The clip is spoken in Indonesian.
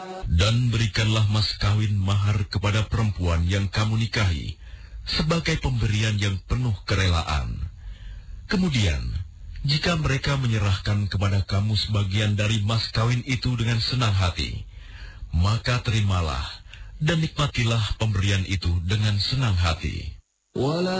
Dan berikanlah mas kawin mahar kepada perempuan yang kamu nikahi sebagai pemberian yang penuh kerelaan. Kemudian, jika mereka menyerahkan kepada kamu sebagian dari mas kawin itu dengan senang hati, maka terimalah dan nikmatilah pemberian itu dengan senang hati.